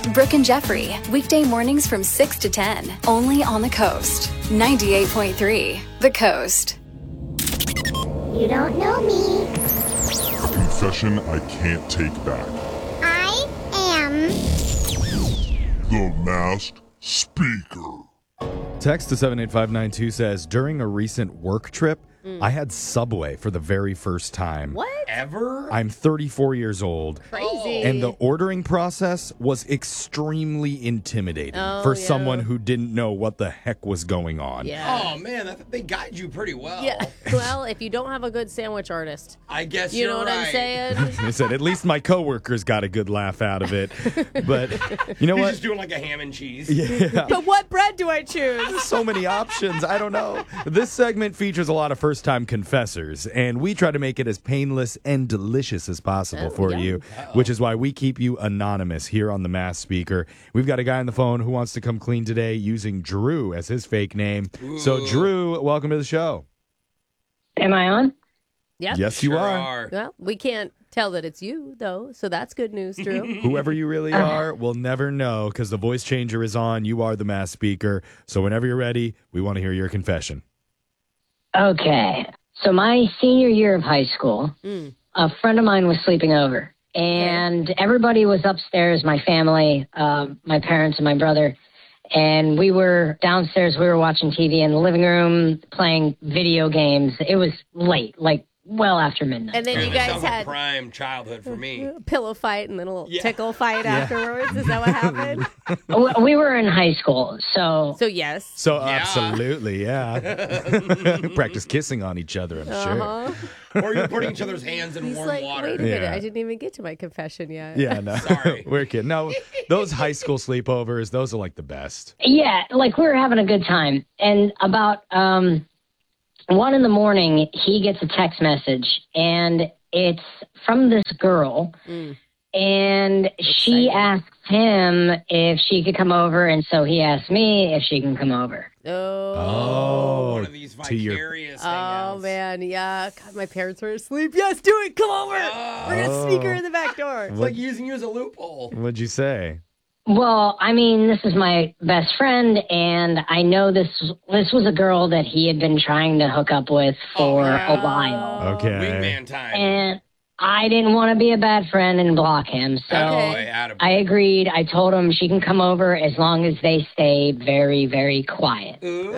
Brooke and Jeffrey, weekday mornings from 6 to 10, only on the Coast. 98.3, The Coast. You don't know me. A confession I can't take back. I am The Masked Speaker. Text to 78592 says, during a recent work trip, I had Subway for the very first time. What? Ever? I'm 34 years old. Crazy. And the ordering process was extremely intimidating for someone who didn't know what the heck was going on. Yeah. Oh, man, they guide you pretty well. Yeah. Well, if you don't have a good sandwich artist, I guess you you're know what right. I'm saying? I said, at least my coworkers got a good laugh out of it. But you know He's what? just doing like a ham and cheese. Yeah. But what bread do I choose? So many options. I don't know. This segment features a lot of first-time confessors, and we try to make it as painless and delicious as possible for you, which is why we keep you anonymous here on the Masked Speaker. We've got a guy on the phone who wants to come clean today using Drew as his fake name. Ooh. So, Drew, welcome to the show. Am I on? Yep. Yes, you Sure are. Well, we can't tell that it's you, though, so that's good news, Drew. Whoever you really are, we'll never know because the voice changer is on. You are the Masked Speaker. So, whenever you're ready, we want to hear your confession. Okay. So my senior year of high school, a friend of mine was sleeping over. And everybody was upstairs, my family, my parents and my brother. And we were downstairs, we were watching TV in the living room, playing video games. It was late, like well after midnight. And then you That guys sounds like had prime childhood for me. a pillow fight and then a little tickle fight afterwards. Is that what happened? We were in high school, so So, yes. So, Yeah. absolutely, yeah. Practice kissing on each other, I'm sure. Or you're putting each other's hands in He's warm like, water. wait a minute, Yeah. I didn't even get to my confession yet. Yeah, no. Sorry. We're kidding. No, those high school sleepovers, those are like the best. yeah, like we were having a good time. And about 1 a.m, he gets a text message, and it's from this girl. And she asks him if she could come over, and so he asked me if she can come over. Oh, One of these to your vicarious Oh, hangouts. man, yeah. God, my parents were asleep. Yes, do it. Come over. We're going to sneak her in the back door. It's like using you as a loophole. What'd you say? Well, I mean, this is my best friend, and I know this was a girl that he had been trying to hook up with for a while. Okay. Wingman time. And I didn't want to be a bad friend and block him, so Attaboy, attaboy. I agreed. I told him she can come over as long as they stay very, very quiet. Ooh,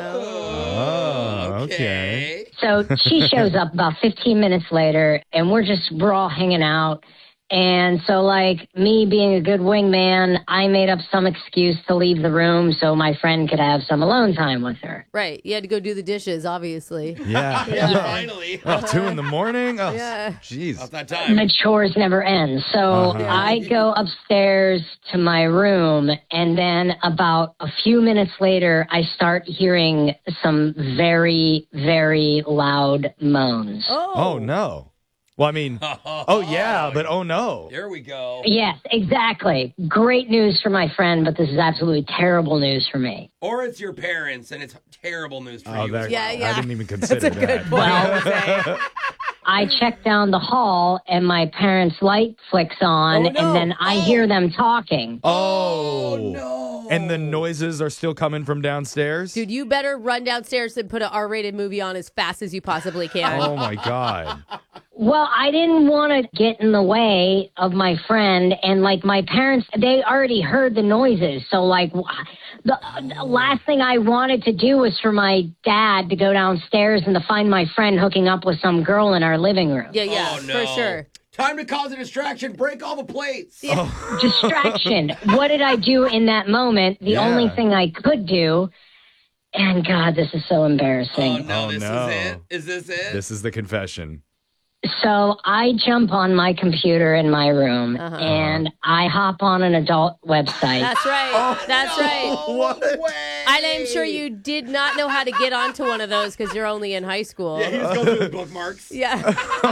Oh, okay. So she shows up about 15 minutes later, and we're all hanging out. And so, like, me being a good wingman, I made up some excuse to leave the room so my friend could have some alone time with her. Right. You had to go do the dishes, obviously. Yeah. Yeah, finally. Oh, 2 a.m? Oh, Yeah. jeez. About that time. The chores never end. So I go upstairs to my room, and then about a few minutes later, I start hearing some very, very loud moans. Oh, no. Well, I mean, oh, yeah, but oh, no. There we go. Yes, exactly. Great news for my friend, but this is absolutely terrible news for me. Or it's your parents, and it's terrible news for Oh, you. that, as Yeah, well. yeah. I didn't even consider That's a good that. point. Jose. I check down the hall, and my parents' light flicks on, Oh, no. and then I hear them talking. Oh, No. And the noises are still coming from downstairs? Dude, you better run downstairs and put an R-rated movie on as fast as you possibly can. Oh, my God. Well, I didn't want to get in the way of my friend, and like my parents, they already heard the noises. So like the last thing I wanted to do was for my dad to go downstairs and to find my friend hooking up with some girl in our living room. Yeah, yeah, Oh, no. for sure. Time to cause a distraction. Break all the plates. Distraction. What did I do in that moment? The Yeah. only thing I could do, and God, this is so Oh, embarrassing. no. Oh, This no. is it? Is this it? This is the confession. So I jump on my computer in my room, and I hop on an adult website. That's right. That's right. What? Way. And I'm sure you did not know how to get onto one of those because you're only in high school. Yeah, he just goes through the bookmarks. Yeah.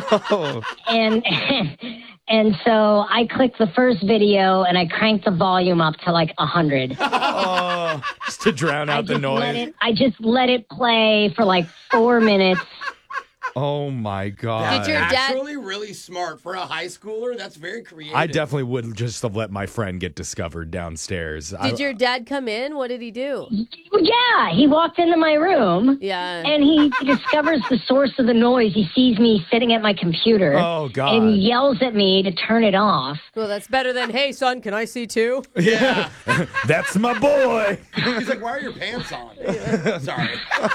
And and so I click the first video and I crank the volume up to like 100. Oh, just to drown out the noise. I just let it play for like 4 minutes. Oh my God. Did your dad- Actually, really smart for a high schooler. That's very creative. I definitely would just have let my friend get discovered downstairs. Did your dad come in? What did he do? Yeah, he walked into my room. Yeah. And he discovers the source of the noise. He sees me sitting at my computer. Oh, God. And yells at me to turn it off. Well, that's better than, hey, son, can I see too? Yeah. That's my boy. He's like, why are your pants on? Sorry.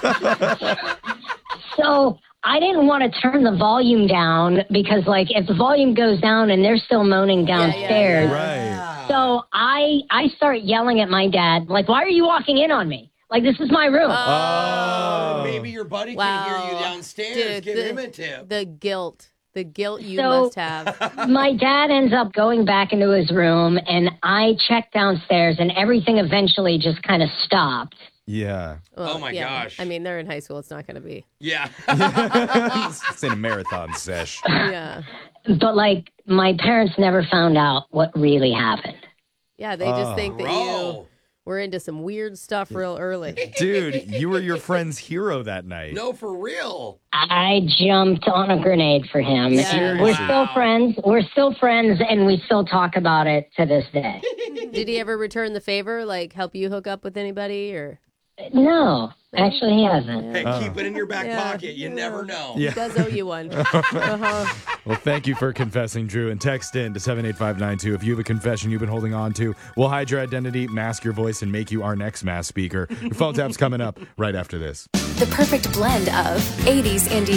So I didn't want to turn the volume down because, like, if the volume goes down and they're still moaning downstairs. Right. So I start yelling at my dad, like, why are you walking in on me? Like, this is my room. Oh. Maybe your buddy Wow. can hear you downstairs. Dude, Give him a tip. The guilt you So- must have. My dad ends up going back into his room, and I check downstairs, and everything eventually just kind of stopped. Yeah. Oh, my gosh. I mean, they're in high school. It's not going to be. Yeah. It's in a marathon sesh. Yeah. But, like, my parents never found out what really happened. Yeah, they just think that you Bro. were into some weird stuff real early. Dude, you were your friend's hero that night. No, for real. I jumped on a grenade for him. Yeah. And we're still friends. We're still friends, and we still talk about it to this day. Did he ever return the favor, like help you hook up with anybody? Or No, actually, he hasn't. Hey, keep it in your back Yeah. pocket. You never know. Yeah. he does owe you one. Uh-huh. Well, thank you for confessing, Drew, and text in to 78592 if you have a confession you've been holding on to. We'll hide your identity, mask your voice, and make you our next mass speaker. Your phone tap's coming up right after this. The perfect blend of 80s indie